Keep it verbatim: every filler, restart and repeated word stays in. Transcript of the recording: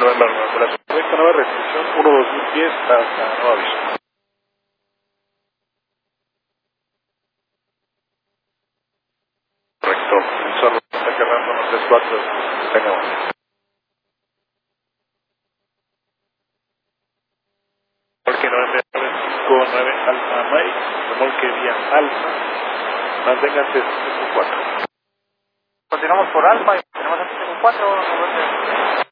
November, November, correcta, nueva restricción uno dos mil diez hasta nuevo aviso. Correcto, el solo está cargando unos tres cuatro, venga, bueno. Remolque nueve nueve cinco nueve Alfa Mike, remolque vía Alfa, manténganse cinco cuatro. Continuamos por Alfa y tenemos el cinco cuatro.